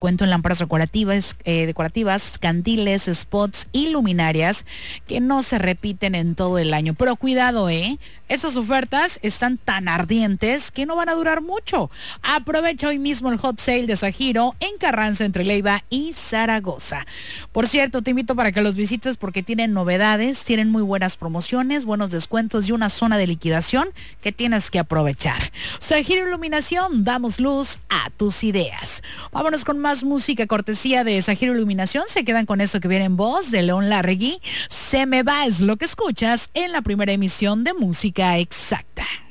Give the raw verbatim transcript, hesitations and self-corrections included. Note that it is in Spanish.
Cuento en lámparas decorativas, eh, decorativas, candiles, spots y luminarias que no se repiten en todo el año. Pero cuidado, ¿eh? Estas ofertas están tan ardientes que no van a durar mucho. Aprovecha hoy mismo el hot sale de Sajiro en Carranza, entre Leiva y Zaragoza. Por cierto, te invito para que los visites porque tienen novedades, tienen muy buenas promociones, buenos descuentos y una zona de liquidación que tienes que aprovechar. Sajiro Iluminación, damos luz a tus ideas. Vámonos con más música cortesía de Sajiro Iluminación. Se quedan con eso que viene en voz de León Larregui. Se me va es lo que escuchas en la primera emisión de Música Exacta.